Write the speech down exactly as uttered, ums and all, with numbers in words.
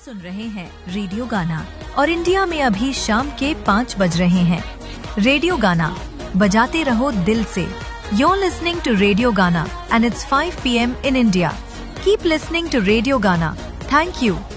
सुन रहे हैं रेडियो गाना और इंडिया में अभी शाम के पाँच बज रहे हैं। रेडियो गाना बजाते रहो दिल से। You're listening to Radio Gana and it's five p m in India. Keep listening to Radio Gana. Thank you.